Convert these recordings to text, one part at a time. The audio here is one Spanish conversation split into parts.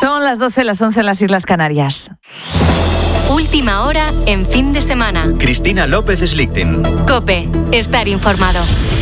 Son las 12, las 11 en las Islas Canarias. Última hora en fin de semana. Cristina López Slichting. COPE. Estar informado.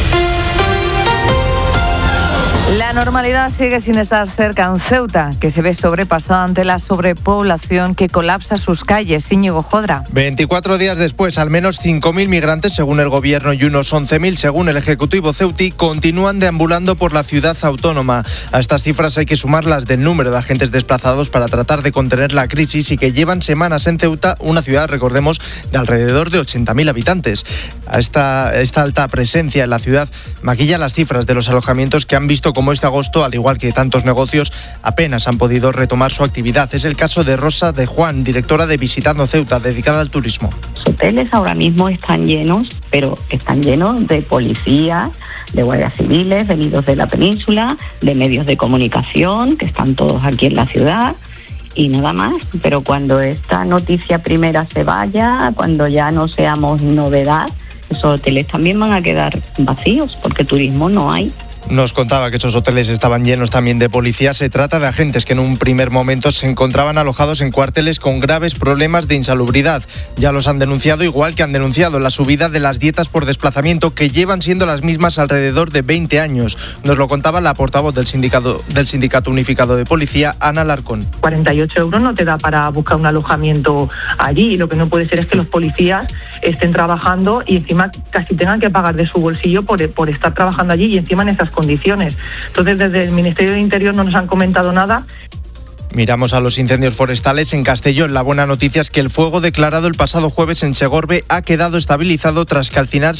La normalidad sigue sin estar cerca en Ceuta, que se ve sobrepasada ante la sobrepoblación que colapsa sus calles. Íñigo Jodra. 24 días después, al menos 5.000 migrantes, según el gobierno, y unos 11.000, según el Ejecutivo ceutí, continúan deambulando por la ciudad autónoma. A estas cifras hay que sumar las del número de agentes desplazados para tratar de contener la crisis y que llevan semanas en Ceuta, una ciudad, recordemos, de alrededor de 80.000 habitantes. Esta alta presencia en la ciudad maquilla las cifras de los alojamientos que han visto como este agosto, al igual que tantos negocios, apenas han podido retomar su actividad. Es el caso de Rosa de Juan, directora de Visitando Ceuta, dedicada al turismo. Los hoteles ahora mismo están llenos, pero están llenos de policías, de guardias civiles, venidos de la península, de medios de comunicación, que están todos aquí en la ciudad, y nada más. Pero cuando esta noticia primera se vaya, cuando ya no seamos novedad, esos hoteles también van a quedar vacíos, porque turismo no hay. Nos contaba que esos hoteles estaban llenos también de policía. Se trata de agentes que en un primer momento se encontraban alojados en cuarteles con graves problemas de insalubridad. Ya los han denunciado, igual que han denunciado la subida de las dietas por desplazamiento, que llevan siendo las mismas alrededor de 20 años. Nos lo contaba la portavoz del Sindicato Unificado de Policía, Ana Larcón. 48 euros no te da para buscar un alojamiento allí, y lo que no puede ser es que los policías estén trabajando y encima casi tengan que pagar de su bolsillo por estar trabajando allí y encima en esas condiciones. Entonces, desde el Ministerio de Interior no nos han comentado nada. Miramos a los incendios forestales en Castellón. La buena noticia es que el fuego declarado el pasado jueves en Segorbe ha quedado estabilizado tras calcinar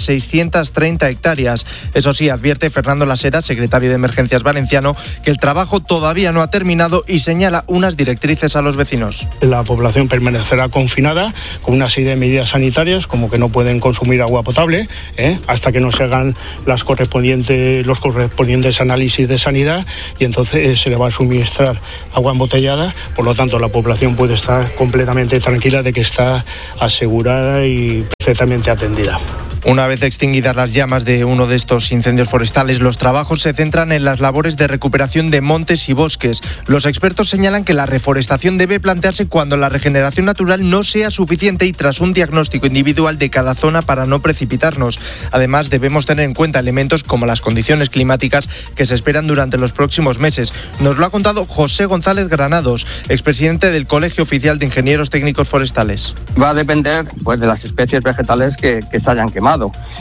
630 hectáreas. Eso sí, advierte Fernando Lasera, secretario de Emergencias valenciano, que el trabajo todavía no ha terminado y señala unas directrices a los vecinos. La población permanecerá confinada con una serie de medidas sanitarias, como que no pueden consumir agua potable, hasta que no se hagan los correspondientes análisis de sanidad, y entonces se le va a suministrar agua embotellada. Por lo tanto, la población puede estar completamente tranquila de que está asegurada y perfectamente atendida. Una vez extinguidas las llamas de uno de estos incendios forestales, los trabajos se centran en las labores de recuperación de montes y bosques. Los expertos señalan que la reforestación debe plantearse cuando la regeneración natural no sea suficiente y tras un diagnóstico individual de cada zona para no precipitarnos. Además, debemos tener en cuenta elementos como las condiciones climáticas que se esperan durante los próximos meses. Nos lo ha contado José González Granados, expresidente del Colegio Oficial de Ingenieros Técnicos Forestales. Va a depender de las especies vegetales que se hayan quemado.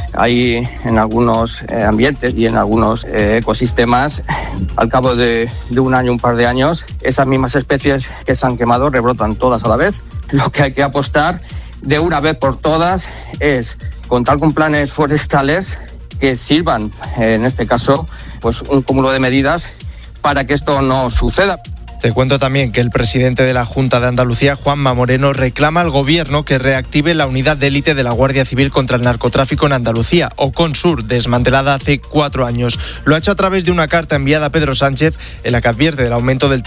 Hay en algunos ambientes y en algunos ecosistemas, al cabo de un año, un par de años, esas mismas especies que se han quemado rebrotan todas a la vez. Lo que hay que apostar de una vez por todas es contar con planes forestales que sirvan, en este caso, un cúmulo de medidas para que esto no suceda. Te cuento también que el presidente de la Junta de Andalucía, Juanma Moreno, reclama al gobierno que reactive la unidad de élite de la Guardia Civil contra el narcotráfico en Andalucía, OCONSUR, desmantelada hace 4 años. Lo ha hecho a través de una carta enviada a Pedro Sánchez, en la que advierte del aumento de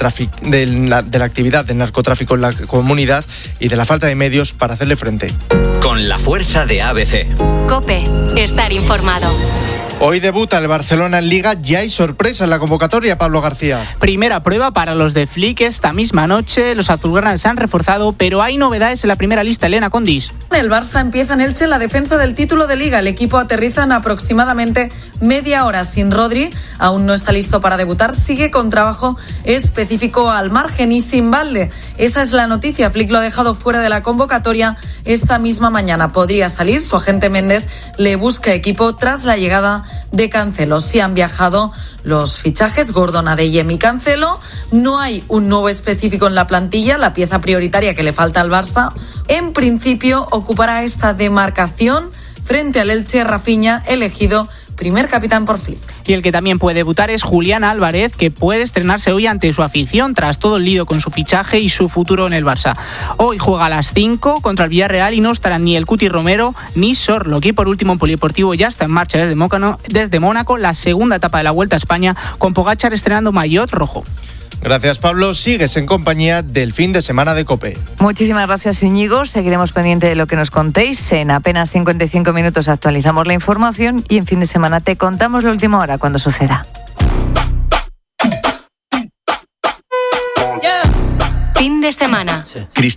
la actividad del narcotráfico en la comunidad y de la falta de medios para hacerle frente. Con la fuerza de ABC. COPE. Estar informado. Hoy debuta el Barcelona en Liga, ya hay sorpresa en la convocatoria, Pablo García. Primera prueba para los de Flick esta misma noche. Los azulgranas se han reforzado, pero hay novedades en la primera lista. Elena Condis. El Barça empieza en Elche en la defensa del título de Liga. El equipo aterriza en aproximadamente media hora sin Rodri. Aún no está listo para debutar. Sigue con trabajo específico al margen y sin Valde. Esa es la noticia. Flick lo ha dejado fuera de la convocatoria esta misma mañana. Podría salir. Su agente Méndez le busca equipo tras la llegada de Cancelo. Sí han viajado los fichajes Gordon, Adeyem y Cancelo. No hay un nuevo específico en la plantilla. La pieza prioritaria que le falta al Barça, en principio, ocupará esta demarcación frente al Elche. Rafinha, elegido primer capitán por Flick. Y el que también puede debutar es Julián Álvarez, que puede estrenarse hoy ante su afición tras todo el lío con su fichaje y su futuro en el Barça. Hoy juega a las 5 contra el Villarreal y no estarán ni el Cuti Romero ni Sorlock. Y por último, en polideportivo ya está en marcha desde Mónaco la segunda etapa de la Vuelta a España, con Pogačar estrenando maillot rojo. Gracias, Pablo. Sigues en compañía del fin de semana de COPE. Muchísimas gracias, Íñigo. Seguiremos pendiente de lo que nos contéis. En apenas 55 minutos actualizamos la información y en fin de semana te contamos la última hora cuando suceda. Fin de semana.